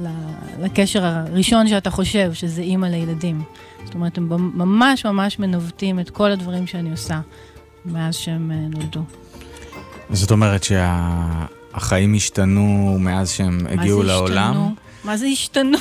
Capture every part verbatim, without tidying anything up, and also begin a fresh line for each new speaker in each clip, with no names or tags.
לקשר הראשון שאתה חושב, שזה אימא לילדים. זאת אומרת, הם ממש ממש מנווטים את כל הדברים שאני עושה, מאז שהם נולדו.
זאת אומרת שהחיים השתנו מאז שהם הגיעו לעולם?
מה זה השתנו?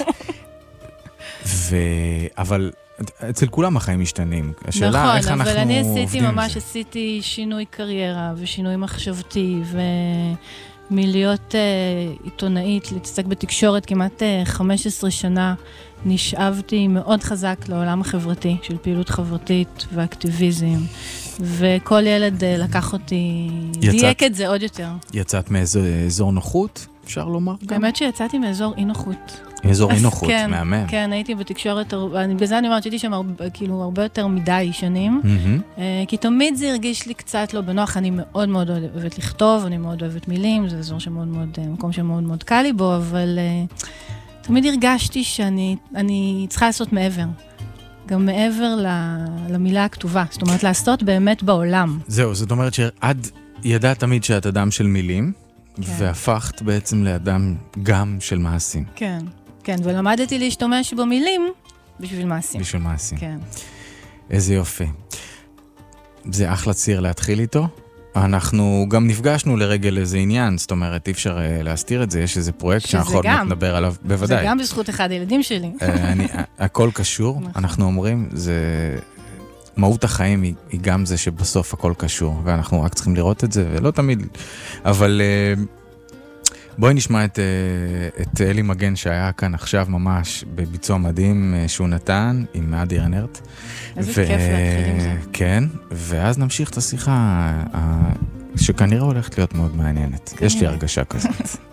ו... אבל אצל כולם החיים משתנים. השאלה
נכון,
איך אנחנו
אבל אני
עובדים
עשיתי, ממש עשיתי שינוי קריירה ושינוי מחשבתי, ומלהיות uh, עיתונאית, להתעסק בתקשורת כמעט uh, חמש עשרה שנה, נשאבתי מאוד חזק לעולם החברתי, של פעילות חברתית ואקטיביזם, וכל ילד uh, לקח אותי, יצאת, דייק את זה עוד יותר.
יצאת מאיזו אזור נוחות, אפשר לומר גם?
באמת שיצאתי מאזור אי נוחות.
אזור אי נוחות,
כן, מהמם.
מהמם.
כן, הייתי בתקשורת, בגלל זה אני אומרת שהייתי שם הרבה, כאילו, הרבה יותר מדי שנים, mm-hmm. כי תמיד זה הרגיש לי קצת לא בנוח, אני מאוד מאוד אוהבת לכתוב, אני מאוד אוהבת מילים, זה אזור שמאוד מאוד, מקום שמאוד מאוד קל לי בו, אבל תמיד הרגשתי שאני אני צריכה לעשות מעבר. גם מעבר למילה הכתובה, זאת אומרת, לעשות באמת בעולם.
זהו, זאת אומרת שעד ידעת תמיד שאת אדם של מילים, כן. והפכת בעצם לאדם גם של מעשים.
כן, כן, ולמדתי להשתמש במילים בשביל מעשים.
בשביל מעשים.
כן.
איזה יופי. זה אחלה ציר להתחיל איתו. אנחנו גם נפגשנו לרגל איזה עניין, זאת אומרת, אי אפשר להסתיר את זה, יש איזה פרויקט שאנחנו עוד נדבר עליו, בוודאי.
זה גם בזכות אחד הילדים שלי.
אני, הכל קשור, אנחנו אומרים, זה... מהות החיים היא, היא גם זה שבסוף הכל קשור, ואנחנו רק צריכים לראות את זה, ולא תמיד, אבל בואי נשמע את, את אלי מגן שהיה כאן עכשיו ממש בביצוע מדהים שהוא נתן עם עדי רנרט.
איזה ו... כיף להתחיל עם זה.
כן, ואז נמשיך את השיחה שכנראה הולכת להיות מאוד מעניינת. יש לי הרגשה כזאת.